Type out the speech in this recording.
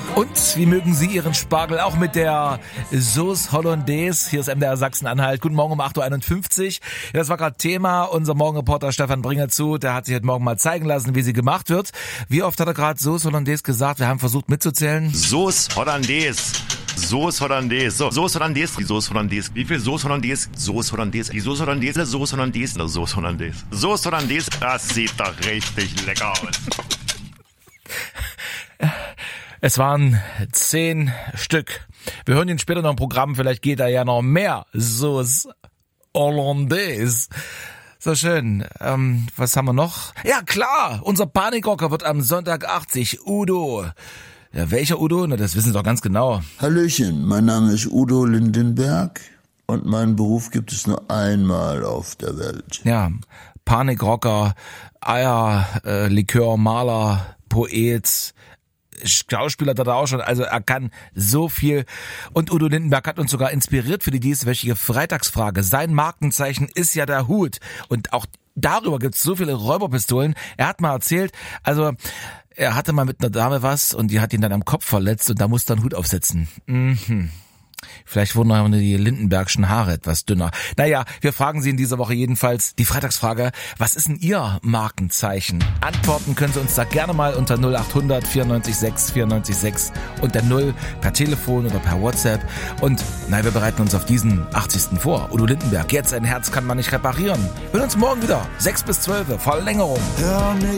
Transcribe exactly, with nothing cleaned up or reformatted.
Und wie mögen Sie Ihren Spargel? Auch mit der Sauce Hollandaise. Hier ist M D R Sachsen-Anhalt. Guten Morgen um acht Uhr einundfünfzig. Ja, das war gerade Thema. Unser Morgenreporter Stefan Bringerzu, der hat sich heute Morgen mal zeigen lassen, wie sie gemacht wird. Wie oft hat er gerade Sauce Hollandaise gesagt? Wir haben versucht mitzuzählen. Sauce Hollandaise. Sauce Hollandaise. So, Sauce Hollandaise. Die Sauce Hollandaise. Wie viel Sauce Hollandaise? Sauce Hollandaise. Die Sauce Hollandaise. Sauce Hollandaise. Die Sauce Hollandaise. Sauce Hollandaise. Das sieht doch richtig lecker aus. Es waren zehn Stück. Wir hören ihn später noch im Programm. Vielleicht geht da ja noch mehr Sauce Hollandaise. So schön. Ähm, was haben wir noch? Ja klar, unser Panikrocker wird am Sonntag achtzig. Udo. Ja, welcher Udo? Na, das wissen Sie doch ganz genau. Hallöchen, mein Name ist Udo Lindenberg und meinen Beruf gibt es nur einmal auf der Welt. Ja, Panikrocker, Eier, äh, Likör, Maler, Poet, Schauspieler hat er auch schon, also er kann so viel. Und Udo Lindenberg hat uns sogar inspiriert für die dieswöchige Freitagsfrage. Sein Markenzeichen ist ja der Hut. Und auch darüber gibt es so viele Räuberpistolen. Er hat mal erzählt, also er hatte mal mit einer Dame was und die hat ihn dann am Kopf verletzt und da musste er einen Hut aufsetzen. Mhm. Vielleicht wurden auch die Lindenbergschen Haare etwas dünner. Naja, wir fragen Sie in dieser Woche jedenfalls die Freitagsfrage, was ist denn Ihr Markenzeichen? Antworten können Sie uns da gerne mal unter null acht hundert vierundneunzig sechs vierundneunzig sechs und der Null per Telefon oder per WhatsApp. Und nein, wir bereiten uns auf diesen achtzigsten vor. Udo Lindenberg, jetzt ein Herz kann man nicht reparieren. Wir hören uns morgen wieder, sechs bis zwölf, Verlängerung. Hör mich